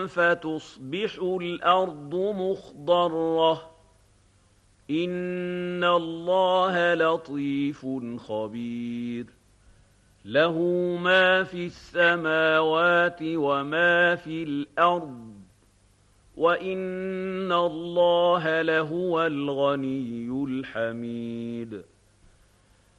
فتصبح الأرض مخضرة إن الله لطيف خبير له ما في السماوات وما في الأرض وإن الله لهو الغني الحميد